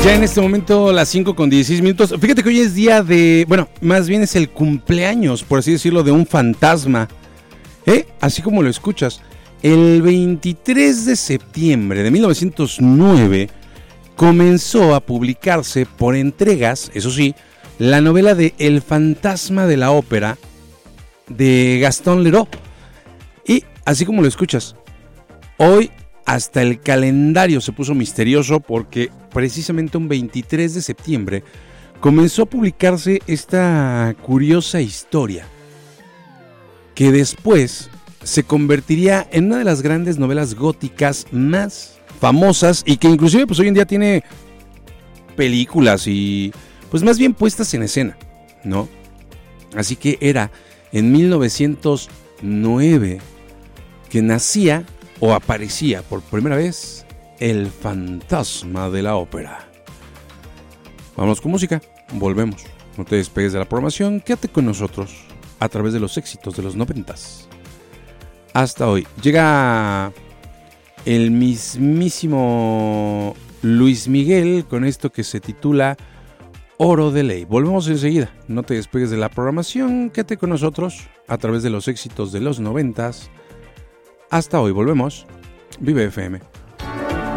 Ya en este momento las 5:16. Fíjate que hoy es día de... Bueno, más bien es el cumpleaños, por así decirlo, de un fantasma. Así como lo escuchas. El 23 de septiembre de 1909 comenzó a publicarse por entregas, eso sí, la novela de El fantasma de la ópera de Gaston Leroux. Y así como lo escuchas, hoy hasta el calendario se puso misterioso porque precisamente un 23 de septiembre comenzó a publicarse esta curiosa historia que después se convertiría en una de las grandes novelas góticas más famosas y que inclusive pues hoy en día tiene películas y pues más bien puestas en escena, ¿no? Así que era en 1909 que nacía o aparecía por primera vez El fantasma de la ópera. Vamos con música, volvemos. No te despegues de la programación, quédate con nosotros a través de los éxitos de los 90s. Hasta hoy. Llega el mismísimo Luis Miguel con esto que se titula Oro de Ley. Volvemos enseguida. No te despegues de la programación, quédate con nosotros a través de los éxitos de los 90s. Hasta hoy, volvemos. Vive FM.